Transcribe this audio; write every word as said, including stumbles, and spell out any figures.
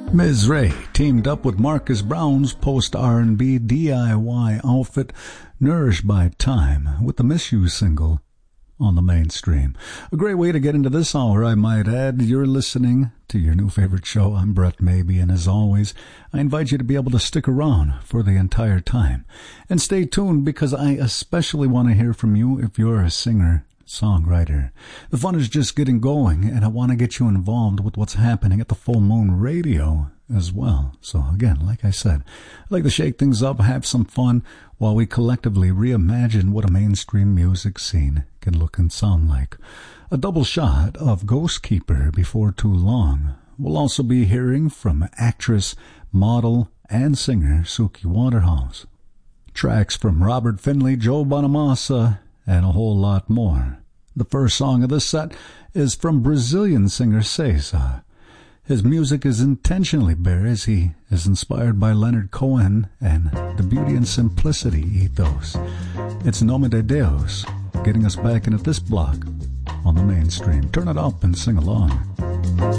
Miz Ray teamed up with Marcus Brown's post-R and B D I Y outfit Nourished by Time with the Miss You single on the mainstream. A great way to get into this hour, I might add. You're listening to your new favorite show. I'm Brett Maybe, and as always, I invite you to be able to stick around for the entire time. And stay tuned, because I especially want to hear from you if you're a singer, songwriter. The fun is just getting going, and I want to get you involved with what's happening at the Full Moon Radio as well. So again, like I said, I'd like to shake things up, have some fun, while we collectively reimagine what a mainstream music scene can look and sound like. A double shot of Ghost Keeper before too long. We'll also be hearing from actress, model, and singer Suki Waterhouse. Tracks from Robert Finley, Joe Bonamassa, and a whole lot more. The first song of this set is from Brazilian singer César. His music is intentionally bare, as he is inspired by Leonard Cohen and the beauty and simplicity ethos. It's Nome de Deus, getting us back into this block on the mainstream. Turn it up and sing along.